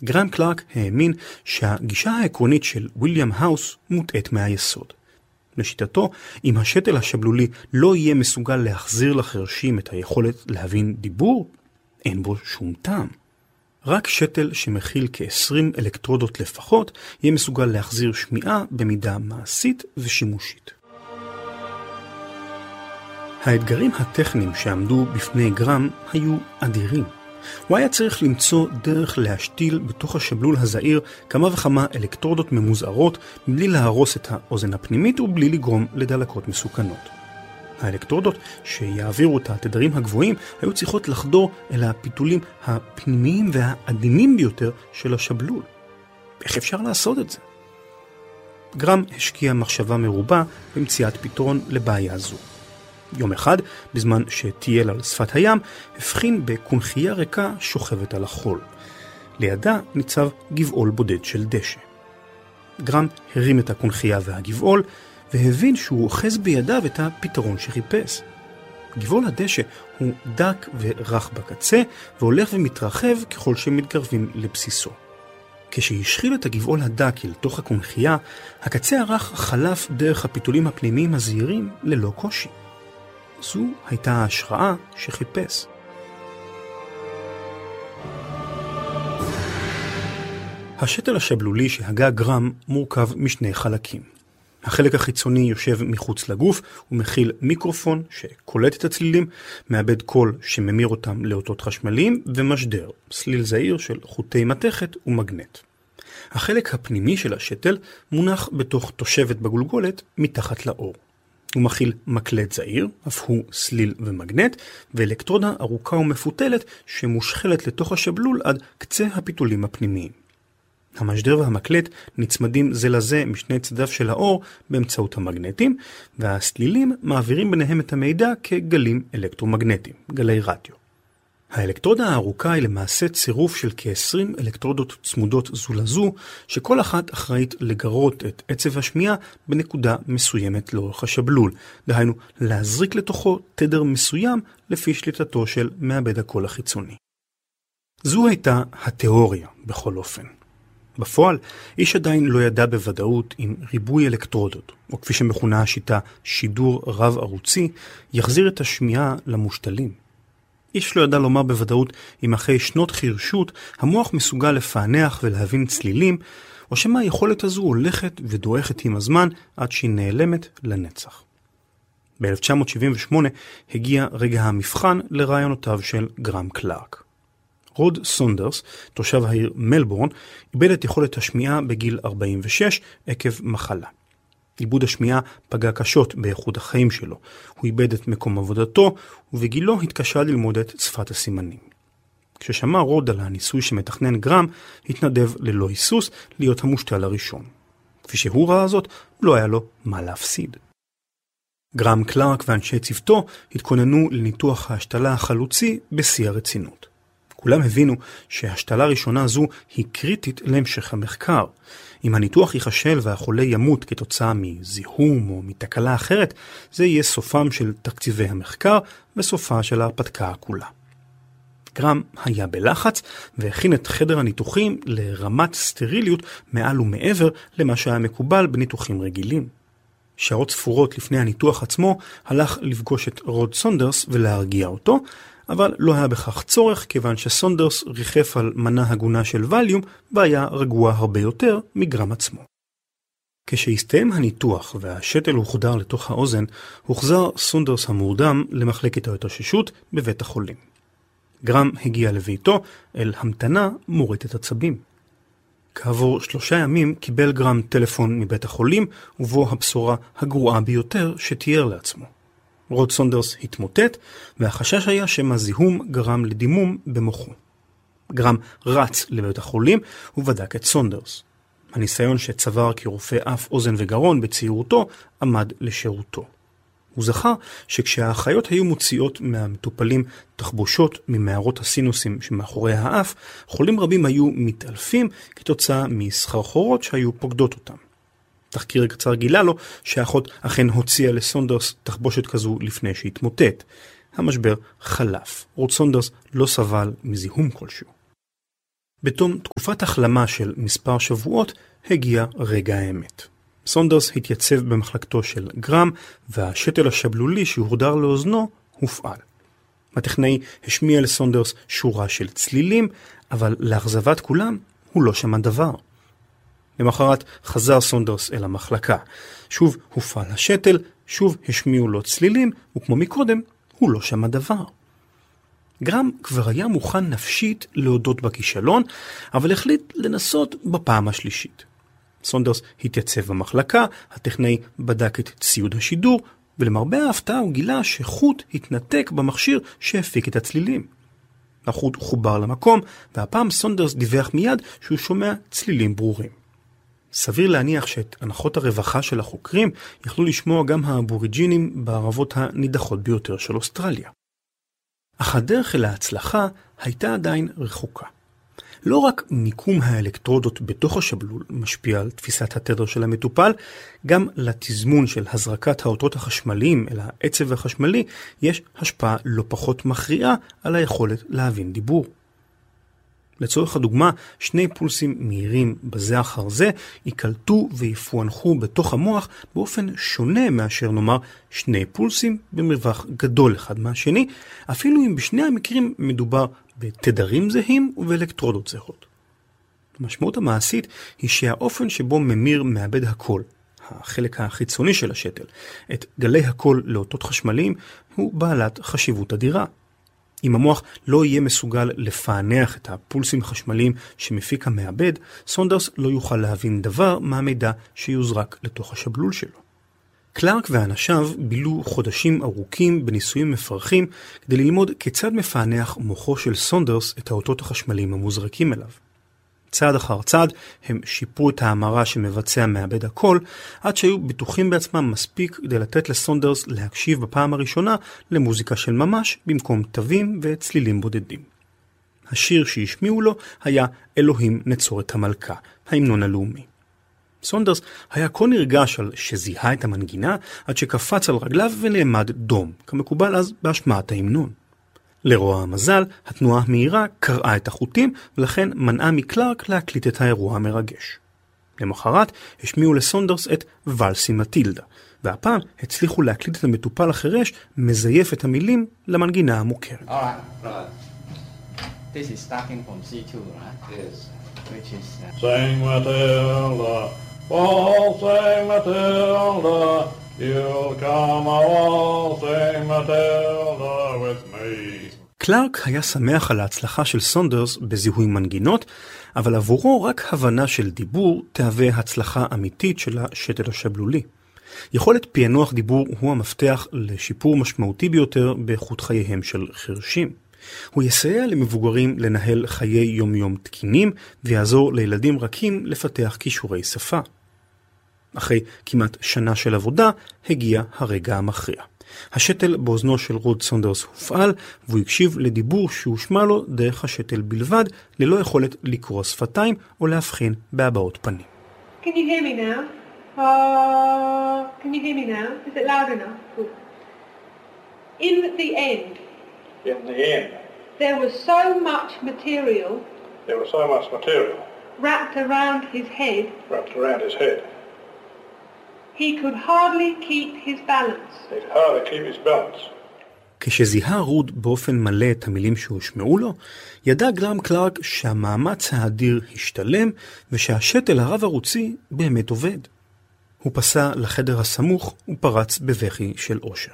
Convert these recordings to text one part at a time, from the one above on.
גרם קלארק האמין שהגישה העקרונית של ויליאם האוס מוטעת מהיסוד. לשיטתו, אם השתל השבלולי לא יהיה מסוגל להחזיר לחרשים את היכולת להבין דיבור, אין בו שום טעם. רק שתל שמכיל כ-20 אלקטרודות לפחות יהיה מסוגל להחזיר שמיעה במידה מעשית ושימושית. האתגרים הטכניים שעמדו בפני גרם היו אדירים. הוא היה צריך למצוא דרך להשתיל בתוך השבלול הזעיר כמה וכמה אלקטרודות ממוזערות מבלי להרוס את האוזן הפנימית ובלי לגרום לדלקות מסוכנות. האלקטרודות שיעבירו את התדרים הגבוהים היו צריכות לחדור אל הפיתולים הפנימיים והעדינים ביותר של השבלול. איך אפשר לעשות את זה? גרם השקיע מחשבה מרובה במציאת פתרון לבעיה זו. יום אחד, בזמן שטייל על שפת הים, הבחין בקונחייה ריקה שוכבת על החול. לידה ניצב גבעול בודד של דשא. גרם הרים את הקונחייה והגבעול, והבין שהוא אוחז בידיו את הפתרון שחיפש. גבעול הדשא הוא דק ורך בקצה, והולך ומתרחב ככל שמתקרבים לבסיסו. כשהשחיל את הגבעול הדק אל תוך הקונחייה, הקצה הרך חלף דרך הפיתולים הפנימיים הזעירים ללא קושי. זו הייתה ההשראה שחיפש. השתל השבלולי שהגה גרם מורכב משני חלקים. החלק החיצוני יושב מחוץ לגוף ומכיל מיקרופון שקולט את הצלילים, מאבד קול שממיר אותם לאותות חשמליים ומשדר, סליל זעיר של חוטי מתכת ומגנט. החלק הפנימי של השתל מונח בתוך תושבת בגולגולת מתחת לאור. הוא מכיל מקלט זעיר, אף הוא סליל ומגנט, ואלקטרודה ארוכה ומפותלת שמושחלת לתוך השבלול עד קצה הפיתולים הפנימיים. המשדר והמקלט נצמדים זה לזה משני צדיו של האור באמצעות המגנטים, והסלילים מעבירים ביניהם את המידע כגלים אלקטרומגנטיים, גלי רדיו. האלקטרודה הארוכה היא למעשה צירוף של כ-20 אלקטרודות צמודות זו לזו, שכל אחת אחראית לגרות את עצב השמיעה בנקודה מסוימת לאורך השבלול, דהיינו להזריק לתוכו תדר מסוים לפי שליטתו של מעבד הקול החיצוני. זו הייתה התיאוריה בכל אופן. בפועל, איש עדיין לא ידע בוודאות אם ריבוי אלקטרודות, או כפי שמכונה השיטה שידור רב ערוצי, יחזיר את השמיעה למושתלים. איש לא ידע לומר בוודאות אם אחרי שנות חירשות המוח מסוגל לפענח ולהבין צלילים, או שמה היכולת הזו הולכת ודועכת עם הזמן עד שהיא נעלמת לנצח. ב-1978 הגיע רגע המבחן לרעיונותיו של גרם קלארק. רוד סונדרס, תושב העיר מלבורן, איבד את יכולת השמיעה בגיל 46 עקב מחלה. איבוד השמיעה פגע קשות באיכות החיים שלו. הוא איבד את מקום עבודתו, ובגילו התקשה ללמוד את שפת הסימנים. כששמע רוד על הניסוי שמתכנן גרם, התנדב ללא היסוס להיות המושתל הראשון. כפי שהוא ראה זאת, לא היה לו מה להפסיד. גרם קלארק ואנשי צוותו התכוננו לניתוח ההשתלה החלוצי בשיא הרצינות. כולם הבינו שהשתלה ראשונה זו היא קריטית להמשך המחקר. אם הניתוח ייחשל והחולה ימות כתוצאה מזיהום או מתקלה אחרת, זה יהיה סופם של תקציבי המחקר וסופה של ההרפתקה כולה. גרם היה בלחץ והכין את חדר הניתוחים לרמת סטריליות מעל ומעבר למה שהיה מקובל בניתוחים רגילים. שעות ספורות לפני הניתוח עצמו הלך לפגוש את רוד סונדרס ולהרגיע אותו, אבל לא היה בכך צורך כיוון שסונדרס ריחף על מנה הגונה של ווליום והיה רגוע הרבה יותר מגרם עצמו. כשהסתיים הניתוח והשתל הוחדר לתוך האוזן, הוחזר סונדרס המורדם למחלקת ההתאוששות בבית החולים. גרם הגיע לביתו אל המתנה מורטת עצבים. כעבור 3 ימים קיבל גרם טלפון מבית החולים ובו הבשורה הגרועה ביותר שתיאר לעצמו. רוד סונדרס התמוטט, והחשש היה שמזיהום גרם לדימום במוחו. גרם רץ לבית החולים ובדק את סונדרס. הניסיון שצבר כרופא אף אוזן וגרון בצעירותו עמד לשירותו. הוא זכר שכשהאחיות היו מוציאות מהמטופלים תחבושות ממערות הסינוסים שמאחורי האף, חולים רבים היו מתעלפים כתוצאה מסחרחורות שהיו פוקדות אותם. תחקיר קצר גילה לו שהאחות אכן הוציאה לסונדרס תחבושת כזו לפני שהתמוטט. המשבר חלף. רוד סונדרס לא סבל מזיהום כלשהו. בתום תקופת החלמה של מספר שבועות הגיע רגע האמת. סונדרס התייצב במחלקתו של גרם, והשתל השבלולי שהורדר לאוזנו הופעל. הטכנאי השמיע לסונדרס שורה של צלילים, אבל לאכזבת כולם הוא לא שמע דבר. למחרת חזר סונדרס אל המחלקה. שוב הופעל השתל, שוב השמיעו לו צלילים, וכמו מקודם הוא לא שמע דבר. גרם כבר היה מוכן נפשית להודות בכישלון, אבל החליט לנסות בפעם השלישית. סונדרס התייצב במחלקה, הטכנאי בדק את ציוד השידור, ולמרבה ההפתעה הוא גילה שחוט התנתק במכשיר שהפיק את הצלילים. החוט חובר למקום, והפעם סונדרס דיווח מיד שהוא שומע צלילים ברורים. סביר להניח שאת הנחות הרווחה של החוקרים יכלו לשמוע גם האבוריג'ינים בערבות הנידחות ביותר של אוסטרליה. אך הדרך אל ההצלחה הייתה עדיין רחוקה. לא רק מיקום האלקטרודות בתוך השבלול משפיע על תפיסת התדר של המטופל, גם לתזמון של הזרקת האותות החשמליים אל העצב החשמלי יש השפעה לא פחות מכריעה על היכולת להבין דיבור. לצורך הדוגמה, שני פולסים מהירים בזה אחר זה יקלטו ויפוענחו בתוך המוח באופן שונה מאשר נאמר שני פולסים במרווח גדול אחד מהשני, אפילו אם בשני המקרים מדובר בתדרים זהים ובאלקטרודות זהות. המשמעות המעשית היא שהאופן שבו ממיר מאבד הקול, החלק החיצוני של השתל, את גלי הקול לאותות חשמליים הוא בעלת חשיבות אדירה. אם המוח לא יהיה מסוגל לפענח את הפולסים החשמליים שמפיק המעבד, סונדרס לא יוכל להבין דבר מהמידע שיוזרק לתוך השבלול שלו. קלארק ואנשיו בילו חודשים ארוכים בניסויים מפרכים כדי ללמוד כיצד מפענח מוחו של סונדרס את האותות החשמליים המוזרקים אליו. צעד אחר צעד הם שיפרו את ההמרה שמבצע מעבד הקול, עד שהיו בטוחים בעצמם מספיק כדי לתת לסונדרס להקשיב בפעם הראשונה למוזיקה של ממש במקום תווים וצלילים בודדים. השיר שהשמיעו לו היה אלוהים נצור את המלכה, ההמנון הלאומי. סונדרס היה כה נרגש על שזיהה את המנגינה עד שקפץ על רגליו ונעמד דום, כמקובל אז בהשמעת ההמנון. לרוע המזל, התנועה המהירה קרעה את החוטים ולכן מנעה מקלארק להקליט את האירוע המרגש. למחרת השמיעו לסונדרס את ולסי מטילדה, והפעם הצליחו להקליט את המטופל החירש מזייף את המילים למנגינה המוכרת. Alright. This is starting from C2, right? Yes. Which is... Sing Matilda, oh sing Matilda, you'll come all sing Matilda with me. קלארק היה שמח על ההצלחה של סונדרס בזיהוי מנגינות, אבל עבורו רק הבנה של דיבור תהווה הצלחה אמיתית של השתל השבלולי. יכולת פענוח דיבור הוא המפתח לשיפור משמעותי ביותר באיכות חייהם של חירשים. הוא יסייע למבוגרים לנהל חיי יום-יום תקינים ויעזור לילדים רכים לפתח כישורי שפה. אחרי כמעט שנה של עבודה הגיע הרגע המכריע. השתל באוזנו של רוד סונדרס הופעל, והוא הקשיב לדיבור שהושמע לו דרך השתל בלבד, ללא יכולת לקרוא שפתיים או להבחין בהבעות פנים. Can you hear me now? Can you hear me now? Is it loud enough? In the end, there was so much material wrapped around his head. He could hardly keep his balance. כשזיהה רוד באופן מלא את המילים שהושמעו לו, ידע גרם קלארק שהמאמץ האדיר השתלם ושהשתל הרב ערוצי באמת עובד. הוא פסע לחדר הסמוך ופרץ בבכי של אושר.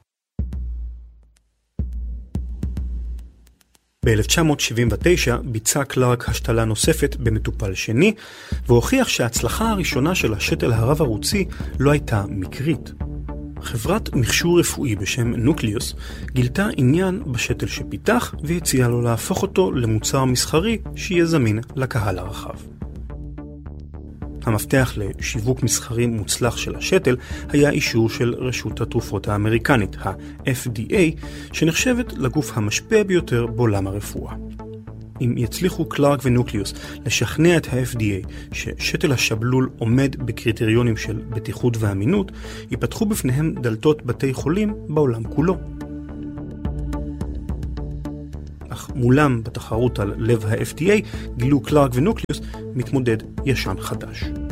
ב-1979 ביצע קלארק השתלה נוספת במטופל שני, והוכיח שההצלחה הראשונה של השתל הרב ערוצי לא הייתה מקרית. חברת מכשור רפואי בשם נוקליוס גילתה עניין בשתל שפיתח והציעה לו להפוך אותו למוצר מסחרי שיהיה זמין לקהל הרחב. המפתח לשיווק מסחרי מוצלח של השתל היה אישור של רשות התרופות האמריקנית, ה-FDA, שנחשבת לגוף המשפיע ביותר בעולם הרפואה. אם יצליחו קלארק ונוקליוס לשכנע את ה-FDA ששתל השבלול עומד בקריטריונים של בטיחות ואמינות, ייפתחו בפניהם דלתות בתי חולים בעולם כולו. אך מולם בתחרות על לב ה-FDA גילו קלארק ונוקליוס מתמודד ישן חדש.